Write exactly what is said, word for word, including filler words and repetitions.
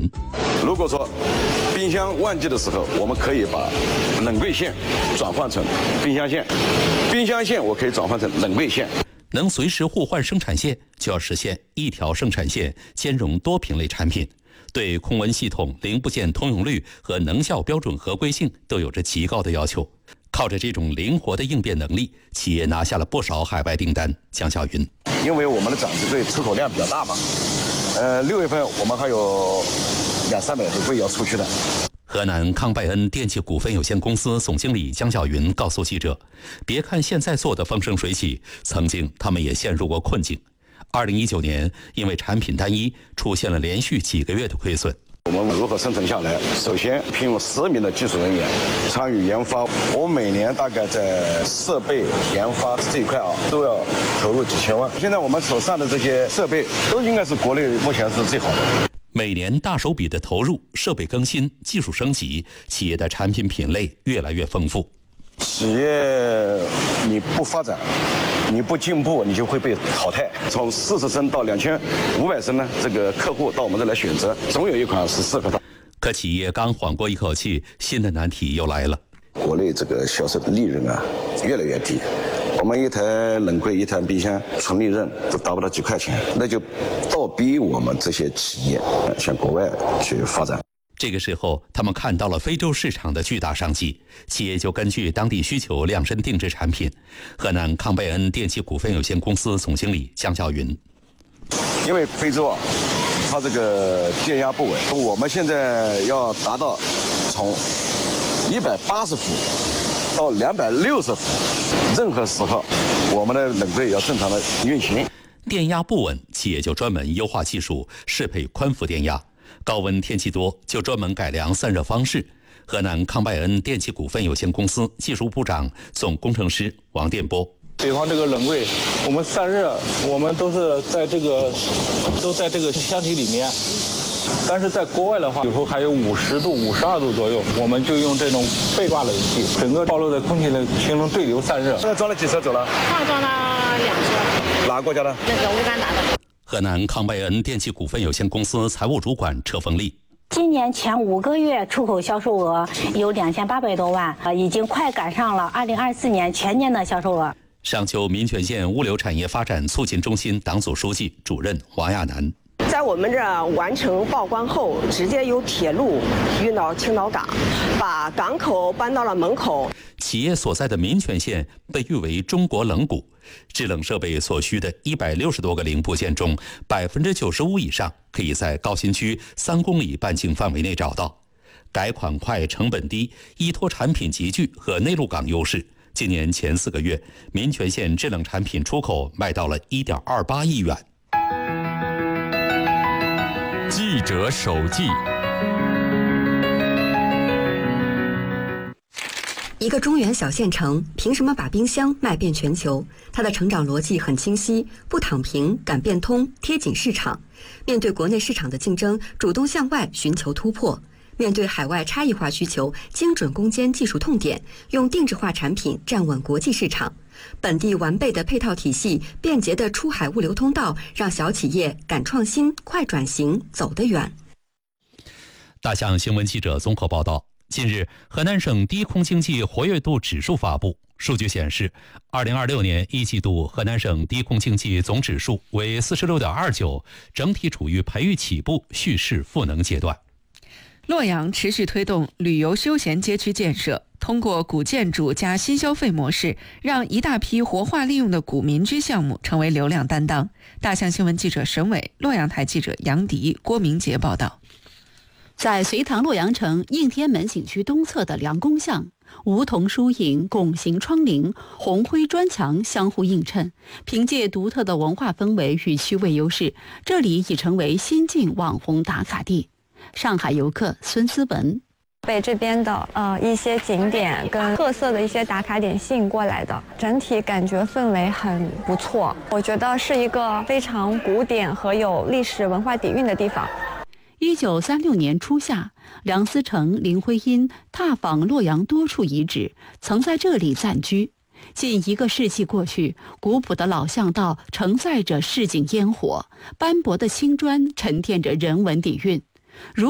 云。 如果说冰箱旺季的时候，我们可以把冷柜线转换成冰箱线，冰箱线我可以转换成冷柜线。 能随时互换生产线，就要实现一条生产线兼容多品类产品，对控温系统、零部件通用率和能效标准合规性都有着极高的要求。靠着这种灵活的应变能力，企业拿下了不少海外订单。江晓云， 因为我们的长子柜出口量比较大嘛，呃，六月份我们还有两三百个柜要出去的。 河南康拜恩电器股份有限公司总经理江晓云告诉记者，别看现在做得风生水起，曾经他们也陷入过困境。二零一九年，因为产品单一，出现了连续几个月的亏损。 我们如何生存下来？首先聘用十名的技术人员参与研发，我每年大概在设备研发这一块啊，都要投入几千万。现在我们手上的这些设备都应该是国内目前是最好的。 每年大手笔的投入，设备更新、技术升级，企业的产品品类越来越丰富。 企业你不发展，你不进步，你就会被淘汰。从四十升到两千五百升呢，这个客户到我们这来选择，总有一款是适合他。 可企业刚缓过一口气，新的难题又来了。 国内这个销售的利润啊，越来越低。我们一台冷柜、一台冰箱，纯利润都达不到几块钱，那就倒逼我们这些企业向国外去发展。 这个时候，他们看到了非洲市场的巨大商机，企业就根据当地需求量身定制产品。河南康贝恩电器股份有限公司总经理江晓云， 因为非洲啊，它这个电压不稳，我们现在要达到从一百八十伏到两百六十伏，任何时候我们的冷柜要正常的运行。 电压不稳，企业就专门优化技术，适配宽幅电压。高温天气多，就专门改良散热方式。河南康拜恩电器股份有限公司技术部长、总工程师王电波。 比方这个冷柜，我们散热，我们都是在这个都在这个箱体里面。但是在国外的话，有时候还有五十度、五十二度左右，我们就用这种背挂冷气，整个暴露在空气里形成对流散热。 现在装了几车走了？ 上装了两车。 哪个国家的？ 那个乌干达的。 河南康拜恩电器股份有限公司财务主管车凤丽。 今年前五个月出口销售额有两千八百多万，啊，已经快赶上了二零二四年全年的销售额。 商丘民权县物流产业发展促进中心党组书记、主任王亚楠。 在我们这儿完成报关后，直接由铁路运到青岛港，把港口搬到了门口。 企业所在的民权县被誉为中国冷谷，制冷设备所需的一百六十多个零部件中，百分之九十五以上可以在高新区三公里半径范围内找到。改款快、成本低，依托产品集聚和内陆港优势，今年前四个月，民权县制冷产品出口卖到了一点二八亿元。 记者手记。 一个中原小县城凭什么把冰箱卖遍全球？它的成长逻辑很清晰，不躺平，敢变通，贴紧市场。面对国内市场的竞争，主动向外寻求突破。面对海外差异化需求，精准攻坚技术痛点，用定制化产品站稳国际市场。本地完备的配套体系、便捷的出海物流通道，让小企业敢创新、快转型，走得远。 大象新闻记者综合报道。近日，河南省低空经济活跃度指数发布，数据显示，二零二六年一季度河南省低空经济总指数为四十六点二九，整体处于培育起步、蓄势赋能阶段。 洛阳持续推动旅游休闲街区建设，通过古建筑加新消费模式，让一大批活化利用的古民居项目成为流量担当。大象新闻记者沈伟、洛阳台记者杨迪、郭明杰报道。 在隋唐洛阳城应天门景区东侧的梁公巷，梧桐疏影、拱形窗棂、红灰砖墙相互映衬，凭借独特的文化氛围与区位优势，这里已成为新晋网红打卡地。上海游客孙思文被这边的呃一些景点跟特色的一些打卡点吸引过来的，整体感觉氛围很不错。我觉得是一个非常古典和有历史文化底蕴的地方。 一九三六年初夏，梁思成、林徽因踏访洛阳多处遗址，曾在这里暂居。近一个世纪过去，古朴的老巷道承载着市井烟火，斑驳的青砖沉淀着人文底蕴。如